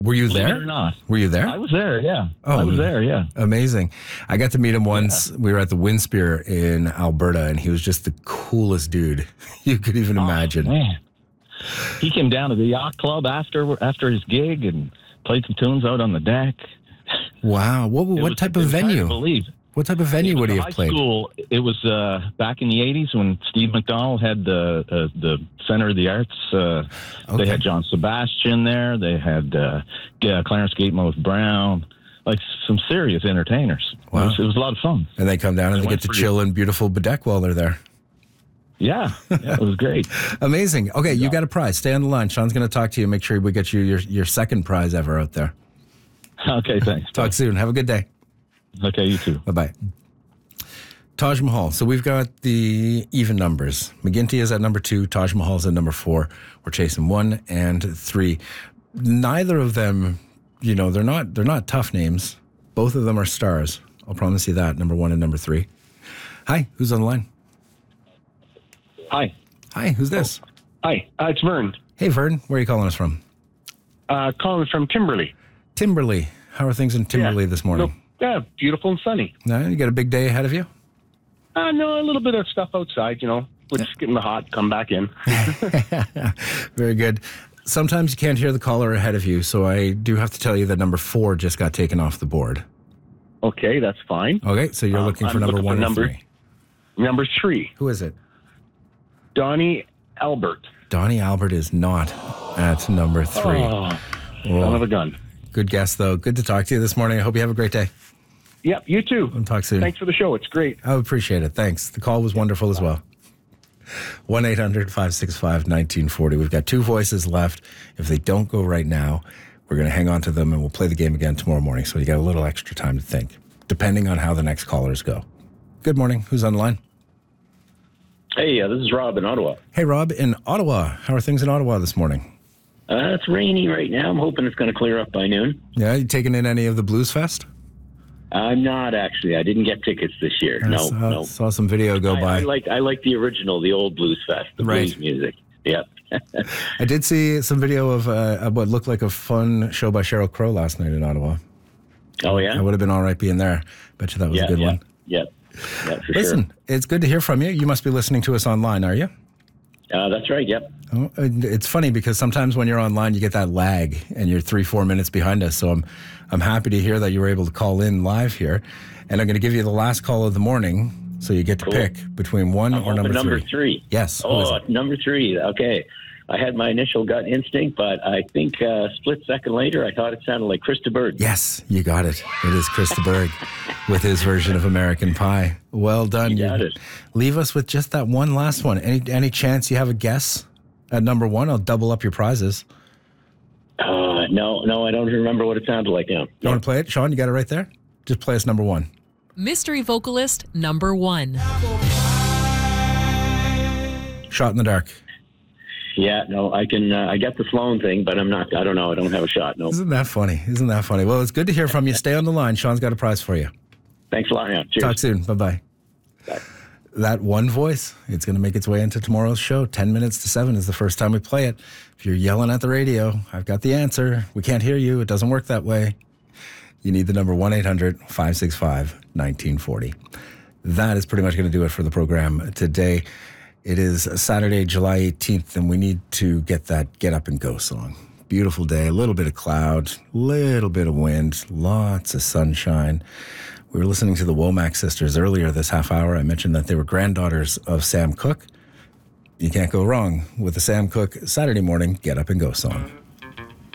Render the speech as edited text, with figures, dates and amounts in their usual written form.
Were you Believe there? it or not. Were you there? I was there, yeah. Oh, I was there, yeah. Amazing. I got to meet him once. Yeah. We were at the Windspear in Alberta, and he was just the coolest dude you could even imagine. Man. He came down to the yacht club after his gig and played some tunes out on the deck. Wow. What type of venue? What type of venue would he have played? School. It was back in the 80s when Steve McDonald had the Center of the Arts. They had John Sebastian there. They had Clarence Gatemoth Brown. Like some serious entertainers. Wow. It was a lot of fun. And they come down and they get to chill in beautiful Bedeck while they're there. Yeah, it was great. Amazing. Okay, you got a prize. Stay on the line. Sean's going to talk to you. Make sure we get you your second prize ever out there. Okay, thanks. Talk soon. Have a good day. Okay, you too. Bye-bye. Taj Mahal. So we've got the even numbers. McGinty is at number 2. Taj Mahal's at number 4. We're chasing 1 and 3. Neither of them, they're not tough names. Both of them are stars. I'll promise you that. Number 1 and number 3. Hi, who's on the line? Hi. Hi, who's this? Hi, it's Vern. Hey, Vern. Where are you calling us from? Calling from Timberley. Timberley. How are things in Timberley this morning? Yeah, beautiful and sunny. You got a big day ahead of you? No, a little bit of stuff outside, We're just getting the hot, come back in. Very good. Sometimes you can't hear the caller ahead of you, so I do have to tell you that number 4 just got taken off the board. Okay, that's fine. Okay, so you're looking for number 1 and 3. Number 3. Who is it? Donnie Albert. Donnie Albert is not at number 3. Son of a gun. Good guess, though. Good to talk to you this morning. I hope you have a great day. Yep, you too. We'll talk soon. Thanks for the show. It's great. I appreciate it. Thanks. The call was wonderful as well. 1-800-565-1940. We've got 2 voices left. If they don't go right now, we're going to hang on to them and we'll play the game again tomorrow morning. So you got a little extra time to think, depending on how the next callers go. Good morning. Who's on the line? Hey, this is Rob in Ottawa. Hey, Rob in Ottawa. How are things in Ottawa this morning? It's rainy right now. I'm hoping it's going to clear up by noon. Yeah, you taking in any of the Blues Fest? I'm not, actually. I didn't get tickets this year. No. Saw some video go by. I like the original, the old Blues Fest, the blues music. Yeah. I did see some video of what looked like a fun show by Sheryl Crow last night in Ottawa. Oh, yeah? I would have been all right being there. Bet you that was a good one. Yeah, for Listen, sure. It's good to hear from you. You must be listening to us online, are you? That's right, yep. Oh, it's funny because sometimes when you're online, you get that lag and you're 3-4 minutes behind us. So I'm happy to hear that you were able to call in live here. And I'm going to give you the last call of the morning so you get to pick between 1 or number 3. Number 3. Yes. Number 3. Okay. I had my initial gut instinct, but I think a split second later, I thought it sounded like Chris de Burgh. Yes, you got it. It is Chris de Burgh with his version of American Pie. Well done. You got it. Leave us with just that one last one. Any chance you have a guess at number 1? I'll double up your prizes. No, I don't remember what it sounded like now. You want to play it? Sean, you got it right there? Just play us number 1. Mystery vocalist number 1. Shot in the dark. Yeah, no, I can. I get the Sloan thing, but I don't know. I don't have a shot. No. Isn't that funny? Well, it's good to hear from you. Stay on the line. Sean's got a prize for you. Thanks a lot, man. Cheers. Talk soon. Bye-bye. Bye. That one voice, it's going to make its way into tomorrow's show. 10 minutes to 7 is the first time we play it. If you're yelling at the radio, I've got the answer. We can't hear you. It doesn't work that way. You need the number 1-800-565-1940. That is pretty much going to do it for the program today. It is Saturday, July 18th, and we need to get that Get Up and Go song. Beautiful day, a little bit of cloud, little bit of wind, lots of sunshine. We were listening to the Womack sisters earlier this half hour. I mentioned that they were granddaughters of Sam Cooke. You can't go wrong with the Sam Cooke Saturday morning Get Up and Go song.